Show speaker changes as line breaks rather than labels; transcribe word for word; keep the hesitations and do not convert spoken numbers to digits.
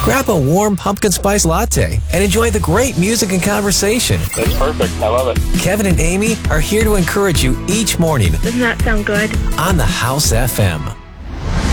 grab a warm pumpkin spice latte and enjoy the great music and conversation.
That's perfect. I love it.
Kevin and Amy are here to encourage you each morning
Doesn't that sound good?
on the House F M.